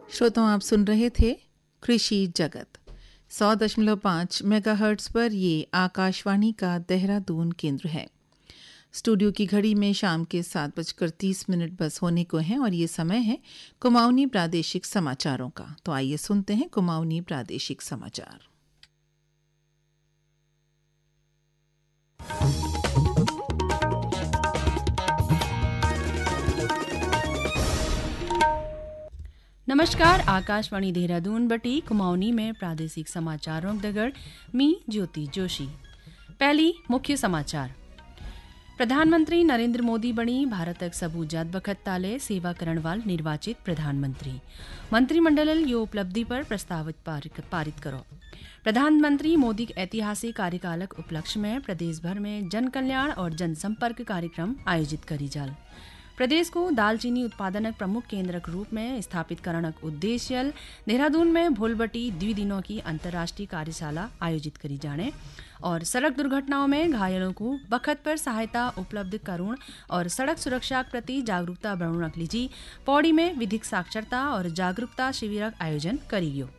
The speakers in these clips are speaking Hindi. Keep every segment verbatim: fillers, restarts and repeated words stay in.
श्रोताओं, आप सुन रहे थे कृषि जगत सौ दशमलव पाँच मेगाहर्ट्ज़ पर। ये आकाशवाणी का देहरादून केंद्र है। स्टूडियो की घड़ी में शाम के सात बजकर तीस मिनट बस होने को हैं और ये समय है कुमाऊनी प्रादेशिक समाचारों का। तो आइए सुनते हैं कुमाऊनी प्रादेशिक समाचार। नमस्कार, आकाशवाणी देहरादून बटी कुमाऊनी में प्रादेशिक समाचारों दगड़ मी ज्योति जोशी। पहली मुख्य समाचार। प्रधानमंत्री नरेंद्र मोदी बणी भारतक सबूजात बखत ताले सेवा करण वाल निर्वाचित प्रधानमंत्री। मंत्रिमंडल यो उपलब्धि पर प्रस्तावित पारित करो। प्रधानमंत्री मोदी के ऐतिहासिक कार्यकालक उपलक्ष्य में प्रदेश भर में जन कल्याण और जनसंपर्क कार्यक्रम आयोजित करी जाल। प्रदेश को दालचीनी उत्पादनक प्रमुख केंद्र के रूप में स्थापित करनक उद्देश्य देहरादून में भूलबटी द्विदिनों की अंतर्राष्ट्रीय कार्यशाला आयोजित करी जाने और सड़क दुर्घटनाओं में घायलों को बखत पर सहायता उपलब्ध करुण और सड़क सुरक्षा के प्रति जागरूकता बढ़ाने लीजी पौड़ी में विधिक साक्षरता और जागरूकता शिविर आयोजन करी गयो।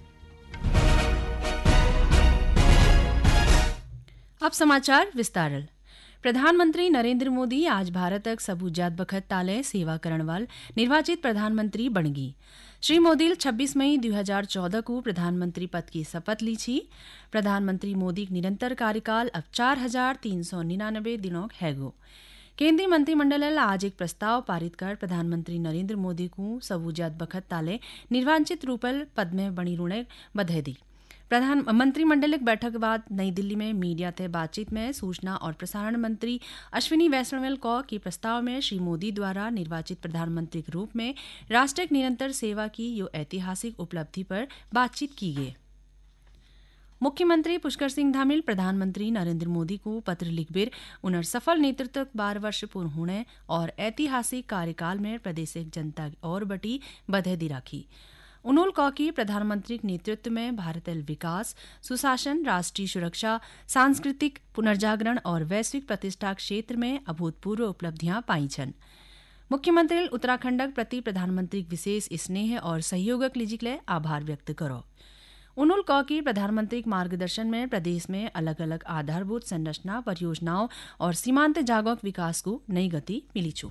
अब समाचार विस्तार। प्रधानमंत्री नरेंद्र मोदी आज भारतक सबूजात बखत ताले सेवा करण वाल निर्वाचित प्रधानमंत्री बन गई। श्री मोदी छब्बीस मई दो हज़ार चौदह को प्रधानमंत्री पद की शपथ ली छी। प्रधानमंत्री मोदी के निरंतर कार्यकाल अब चार हजार तीन सौ निन्यानबे दिनों हैगो। केंद्रीय मंत्रिमंडल आज एक प्रस्ताव पारित कर प्रधानमंत्री नरेंद्र मोदी को सबूजात बखत ताले निर्वाचित रूपल पद में बनी रुणे बधाई दी। प्रधान मंत्रिमंडल बैठक के बाद नई दिल्ली में मीडिया से बातचीत में सूचना और प्रसारण मंत्री अश्विनी वैष्णव कौ के प्रस्ताव में श्री मोदी द्वारा निर्वाचित प्रधानमंत्री के रूप में राष्ट्र की निरंतर सेवा की यो ऐतिहासिक उपलब्धि पर बातचीत की गई। मुख्यमंत्री पुष्कर सिंह धामील प्रधानमंत्री नरेंद्र मोदी को पत्र लिखकर उन्हें सफल नेतृत्व बारह वर्ष पूर्ण होने और ऐतिहासिक कार्यकाल में प्रदेश जनता और बटी बधाई दी राखी। उन्होंने कहा कि प्रधानमंत्री के नेतृत्व में भारत विकास, सुशासन, राष्ट्रीय सुरक्षा, सांस्कृतिक पुनर्जागरण और वैश्विक प्रतिष्ठा क्षेत्र में अभूतपूर्व उपलब्धियां पाई छन। मुख्यमंत्री उत्तराखंडक प्रति प्रधानमंत्री विशेष स्नेह और सहयोगक लीजिए आभार व्यक्त करो। उन्होंने कहा कि प्रधानमंत्री के मार्गदर्शन में प्रदेश में अलग अलग आधारभूत संरचना परियोजनाओं और सीमांत जागों के विकास को नई गति मिली छू।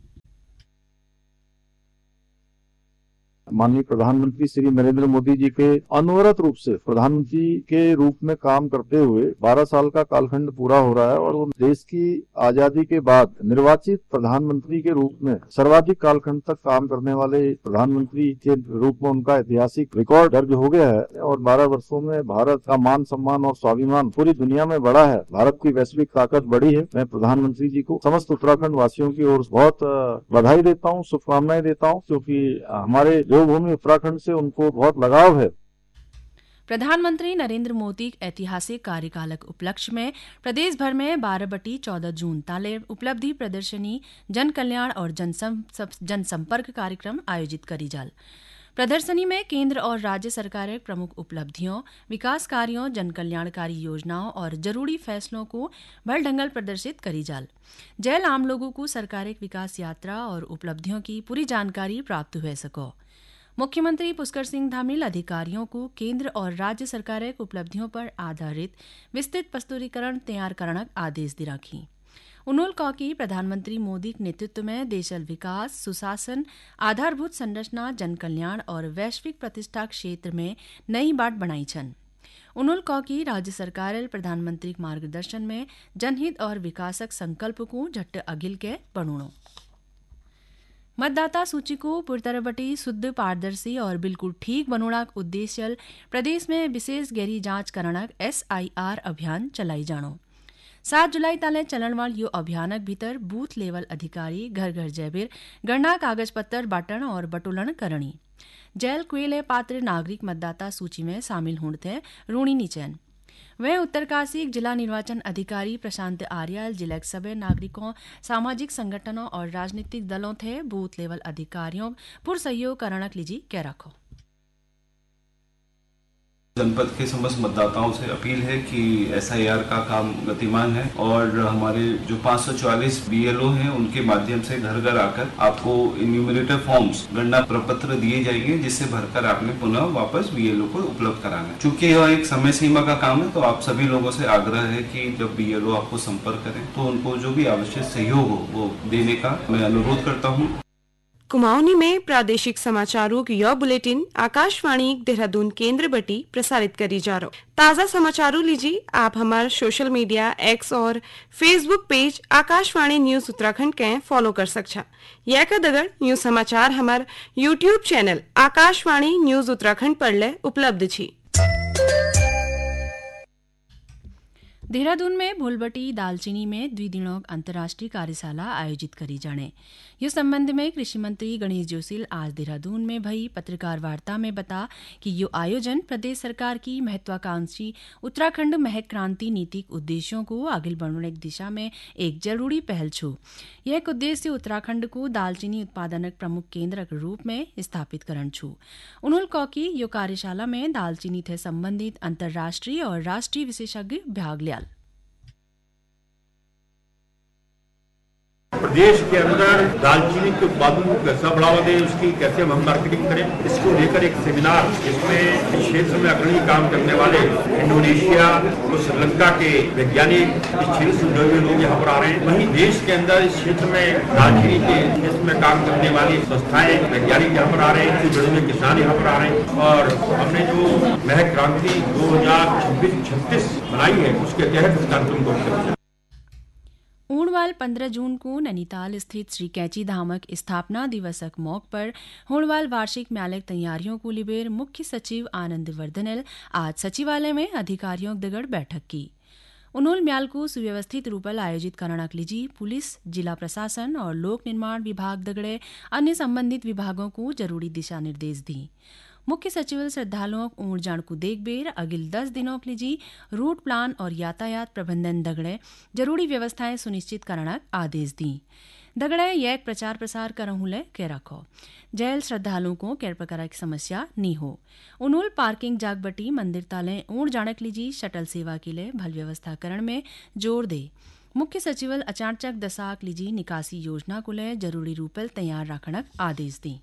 माननीय प्रधानमंत्री श्री नरेंद्र मोदी जी के अनवरत रूप से प्रधानमंत्री के रूप में काम करते हुए बारह साल का कालखंड पूरा हो रहा है और वो देश की आजादी के बाद निर्वाचित प्रधानमंत्री के रूप में सर्वाधिक कालखंड तक काम करने वाले प्रधानमंत्री के रूप में उनका ऐतिहासिक रिकॉर्ड दर्ज हो गया है और बारह वर्षों में भारत का मान सम्मान और स्वाभिमान पूरी दुनिया में बढ़ा है। भारत की वैश्विक ताकत बढ़ी है। मैं प्रधानमंत्री जी को समस्त उत्तराखंड वासियों की ओर बहुत बधाई देता हूँ, शुभकामनाएं देता हूँ, क्योंकि हमारे भूमि उत्तराखंड से उनको बहुत लगाव है। प्रधानमंत्री नरेंद्र मोदी ऐतिहासिक कार्यकालक उपलक्ष्य में प्रदेश भर में बारह बटी चौदह जून ताले उपलब्धि प्रदर्शनी, जन कल्याण और जनसंपर्क कार्यक्रम आयोजित करी जाल। प्रदर्शनी में केंद्र और राज्य सरकार के प्रमुख उपलब्धियों, विकास कार्यों, जन कल्याणकारी योजनाओं और जरूरी फैसलों को भल ढंगल प्रदर्शित करी जाल। जैल आम लोगों को सरकार की विकास यात्रा और उपलब्धियों की पूरी जानकारी प्राप्त हो सको। मुख्यमंत्री पुष्कर सिंह धामील अधिकारियों को केंद्र और राज्य सरकार की उपलब्धियों पर आधारित विस्तृत प्रस्तुतिकरण तैयार करने का आदेश दी राखी। उन्होंने कहा कि प्रधानमंत्री मोदी के नेतृत्व में देशल विकास, सुशासन, आधारभूत संरचना, जन कल्याण और वैश्विक प्रतिष्ठा क्षेत्र में नई बाट बनाई छन। उन्होंने कहा कि राज्य सरकार प्रधानमंत्री के मार्गदर्शन में जनहित और विकासक संकल्प को झट्ट अगिल के बणुणो। मतदाता सूची को पुरतरबटी शुद्ध, पारदर्शी और बिल्कुल ठीक बनोड़ा उद्देश्य प्रदेश में विशेष गहरी जांच करना एस आई आर अभियान चलाई जानो। सात जुलाई ताले चलन वाल यो अभियानक भीतर बूथ लेवल अधिकारी घर घर जयबीर गणना कागज पत्र बांटन और बटोलन करणी। जैल क्वेले पात्र नागरिक मतदाता सूची में शामिल होने ऋणी नीचन। वह उत्तरकाशी जिला निर्वाचन अधिकारी प्रशांत आर्याल जिला के सभी नागरिकों, सामाजिक संगठनों और राजनीतिक दलों थे बूथ लेवल अधिकारियों पुर सहयोग करनक लीजी कह रखो। जनपद के समस्त मतदाताओं से अपील है कि एस आई आर का काम गतिमान है और हमारे जो पाँच सौ चौवालीस बी एल ओ हैं उनके माध्यम से घर घर आकर आपको इन्यूमरेटर फॉर्म्स गणना प्रपत्र दिए जाएंगे, जिससे भरकर आपने पुनः वापस बी एल ओ को उपलब्ध कराना है। चूंकि यह एक समय सीमा का काम है, तो आप सभी लोगों से आग्रह है कि जब बी एल ओ आपको संपर्क करें तो उनको जो भी आवश्यक सहयोग हो वो देने का मैं अनुरोध करता हूँ। कुमाऊनी में प्रादेशिक समाचारों की यह बुलेटिन आकाशवाणी देहरादून केंद्र बटी प्रसारित करी जा रहा। ताज़ा समाचारों लीजिए आप हमारे सोशल मीडिया एक्स और Facebook page Akashvani news Uttarakhand के फॉलो कर सकछा। यह का दगर न्यूज समाचार हमारे YouTube channel Akashvani news Uttarakhand पर ले उपलब्ध छी। देहरादून में भूलबटी दालचीनी में द्विदिनों अंतर्राष्ट्रीय कार्यशाला आयोजित करी जाने इस संबंध में कृषि मंत्री गणेश जोशील आज देहरादून में भई पत्रकार वार्ता में बता कि यो आयोजन प्रदेश सरकार की महत्वाकांक्षी उत्तराखंड महक क्रांति नीतिक उद्देश्यों को आगे बढ़ाने की दिशा में एक जरूरी पहल छू। यह उद्देश्य उत्तराखंड को दालचीनी उत्पादनक प्रमुख केंद्र के रूप में स्थापित करण छू। उन्होंने कहा कि यो कार्यशाला में दालचीनी से संबंधित अंतर्राष्ट्रीय और राष्ट्रीय विशेषज्ञ भाग लिया। प्रदेश के अंदर दालचीनी के उत्पादन को कैसा बढ़ावा दें, उसकी कैसे हम मार्केटिंग करें, इसको लेकर एक सेमिनार जिसमें क्षेत्र में अग्रणी काम करने वाले इंडोनेशिया और श्रीलंका के वैज्ञानिक इस क्षेत्र से जुड़े हुए लोग यहाँ पर आ रहे हैं। वहीं देश के अंदर इस क्षेत्र में दालचीनी के क्षेत्र में काम करने वाली संस्थाएं वैज्ञानिक यहाँ पर आ रहे हैं, जुड़े हुए किसान यहाँ पर आ रहे हैं। और हमने जो महक क्रांति दो हजार छब्बीस छत्तीस बनाई है उसके तहत इस कार्यक्रम को ऊणवाल पंद्रह जून को नैनीताल स्थित श्री कैंची धामक स्थापना दिवसक मौके पर ऊणवाल वार्षिक मेले तैयारियों को लेकर मुख्य सचिव आनंद वर्धनल आज सचिवालय में अधिकारियों दगड़ बैठक की। उन्होंने म्याल को सुव्यवस्थित रूपल आयोजित कराना लीजी पुलिस, जिला प्रशासन और लोक निर्माण विभाग दगड़े अन्य संबंधित विभागों को जरूरी दिशा निर्देश दी। मुख्य सचिव श्रद्धालुओं ऊर् जान को देख बेर अगिल दस दिनों के लिए रूट प्लान और यातायात प्रबंधन दगड़े जरूरी व्यवस्थाएं सुनिश्चित करना आदेश दी। दगड़े यह प्रचार प्रसार करहुले के रखो जैल श्रद्धालुओं को कैर प्रकार की समस्या नहीं हो। उन्होंने पार्किंग जागबटी मंदिर ताले ऊँट जाणक लीजी शटल सेवा के लिए भल व्यवस्था करण में जोर दे। मुख्य सचिव अचानक दसाक लीजी निकासी योजना को ले जरूरी रूपल तैयार रखना आदेश दी।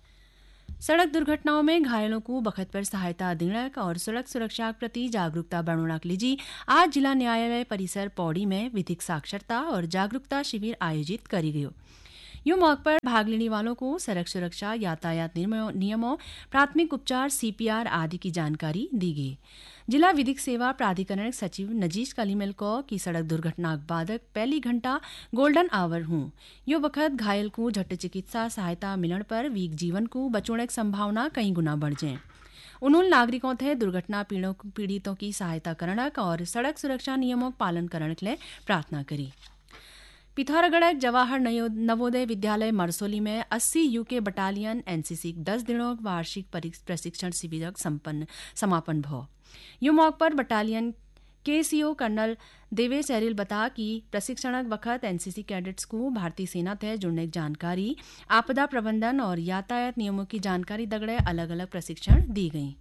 सड़क दुर्घटनाओं में घायलों को बखत पर सहायता देने और सड़क सुरक्षा के प्रति जागरूकता बढ़ाने के लिए आज जिला न्यायालय परिसर पौड़ी में विधिक साक्षरता और जागरूकता शिविर आयोजित करी गयो। यो मौके पर भाग लेने वालों को सड़क सुरक्षा, यातायात नियमों, प्राथमिक उपचार, सी पी आर आदि की जानकारी दी गई। जिला विधिक सेवा प्राधिकरण सचिव नजीश कलीमल को की सड़क दुर्घटना बादक पहली घंटा गोल्डन आवर हूँ। यो वक्त घायल को झट चिकित्सा सहायता मिलने पर वीक जीवन को बचोने की संभावना कई गुना बढ़ जाए। उन्होंने नागरिकों थे दुर्घटना पीड़ितों की सहायता करने और सड़क सुरक्षा नियमों का पालन करने के लिए प्रार्थना करी। पिथौरागढ़ जवाहर नवोदय विद्यालय मरसोली में अस्सी यूके बटालियन एनसीसी दस दिनों वार्षिक प्रशिक्षण शिविर संपन्न समापन भव। यू मौके पर बटालियन के सीओ कर्नल देवेश एरिल बता कि प्रशिक्षण वक्त एनसीसी कैडेट्स को भारतीय सेना से जुड़ने की जानकारी, आपदा प्रबंधन और यातायात नियमों की जानकारी दगड़े अलग अलग प्रशिक्षण दी गई।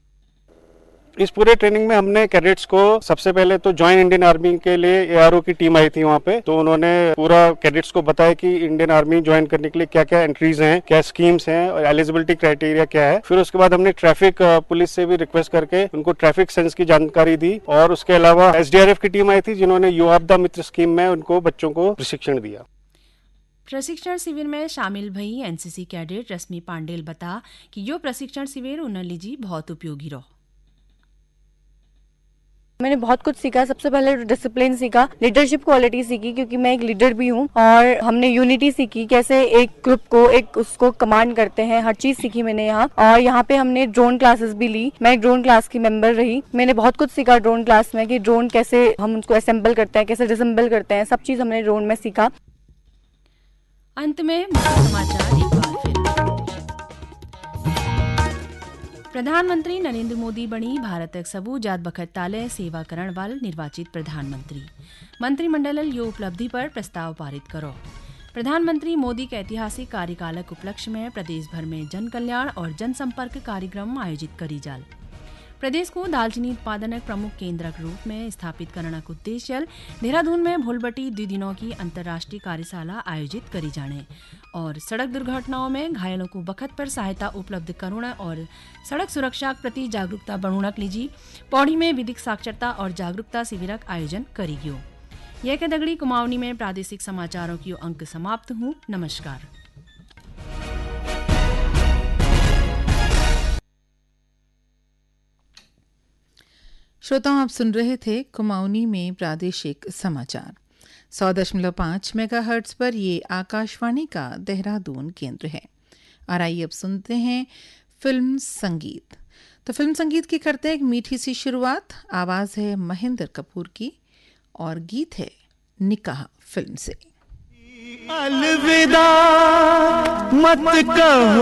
इस पूरे ट्रेनिंग में हमने कैडेट्स को सबसे पहले तो ज्वाइन इंडियन आर्मी के लिए एआरओ की टीम आई थी वहाँ पे, तो उन्होंने पूरा कैडेट्स को बताया कि इंडियन आर्मी ज्वाइन करने के लिए क्या क्या एंट्रीज हैं, क्या स्कीम्स हैं और एलिजिबिलिटी क्राइटेरिया क्या है। फिर उसके बाद हमने ट्रैफिक पुलिस से भी रिक्वेस्ट करके उनको ट्रैफिक सेंस की जानकारी दी और उसके अलावा एसडीआरएफ की टीम आई थी जिन्होंने युवा आपदा मित्र स्कीम में उनको बच्चों को प्रशिक्षण दिया। प्रशिक्षण शिविर में शामिल भई एनसीसी कैडेट रश्मि पांडेल बता कि यो प्रशिक्षण शिविर उन्हें लीजी बहुत उपयोगी रहो। मैंने बहुत कुछ सीखा। सबसे पहले डिसिप्लिन सीखा, लीडरशिप क्वालिटी सीखी क्योंकि मैं एक लीडर भी हूँ, और हमने यूनिटी सीखी, कैसे एक ग्रुप को एक उसको कमांड करते हैं, हर चीज सीखी मैंने यहाँ। और यहाँ पे हमने ड्रोन क्लासेस भी ली, मैं एक ड्रोन क्लास की मेंबर रही। मैंने बहुत कुछ सीखा ड्रोन क्लास में कि ड्रोन कैसे हम उसको असेंबल करते हैं, कैसे डिसेंबल करते हैं, सब चीज हमने ड्रोन में सीखा। अंत में मुख्य समाचार एक बार फिर। प्रधानमंत्री नरेंद्र मोदी बनी भारत सबू जात बखत ताले सेवा करण वाल निर्वाचित प्रधानमंत्री। मंत्रिमंडल यो उपलब्धि पर प्रस्ताव पारित करो। प्रधानमंत्री मोदी के ऐतिहासिक कार्यकालक उपलक्ष्य में प्रदेश भर में जन कल्याण और जनसंपर्क कार्यक्रम आयोजित करी जाल। प्रदेश को दालचीनी उत्पादन प्रमुख केंद्रक रूप में स्थापित करने का उद्देश्य देहरादून में भूलबटी दो दिनों की अंतर्राष्ट्रीय कार्यशाला आयोजित करी जाने और सड़क दुर्घटनाओं में घायलों को वक्त पर सहायता उपलब्ध कराना और सड़क सुरक्षा के प्रति जागरूकता बढ़ाने के लिए पौड़ी में विधिक साक्षरता और जागरूकता शिविरक आयोजन करी गयो। यह के दगड़ी कुमाऊनी में प्रादेशिक समाचारों की अंक समाप्त हूँ। नमस्कार। श्रोताओं, आप सुन रहे थे कुमाऊनी में प्रादेशिक समाचार। सौ दशमलव पाँच मेगा हर्ट्स पर ये आकाशवाणी का देहरादून केंद्र है। और आइए अब सुनते हैं फिल्म संगीत। तो फिल्म संगीत की करते हैं एक मीठी सी शुरुआत। आवाज है महेंद्र कपूर की और गीत है निकाह फिल्म से। अलविदा मत कहो